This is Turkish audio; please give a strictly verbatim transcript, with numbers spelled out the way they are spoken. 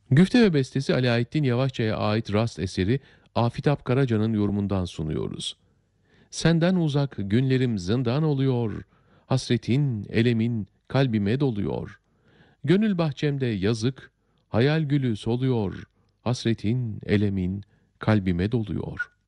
Güfte ve bestesi Alaaettin Yavaşça'ya ait rast eseri Afitap Karaca'nın yorumundan sunuyoruz. Senden uzak günlerim zindan oluyor, hasretin, elemin kalbime doluyor. Gönül bahçemde yazık, hayal gülü soluyor, hasretin, elemin kalbime doluyor.